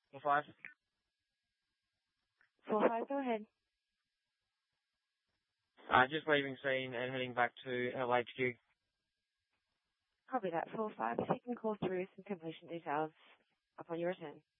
4-5. 4-5, go ahead. Just leaving scene and heading back to LHQ. Copy that, 4-5. If you can call through some completion details upon your return.